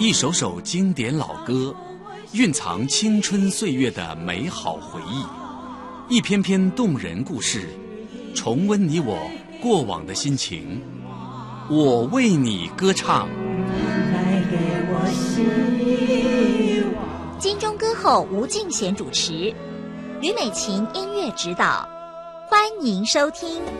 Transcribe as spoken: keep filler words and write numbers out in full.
一首首经典老歌，蕴藏青春岁月的美好回忆；一篇篇动人故事，重温你我过往的心情。我为你歌唱。 金钟歌后吴敬贤主持，吕美琴音乐指导，欢迎收听。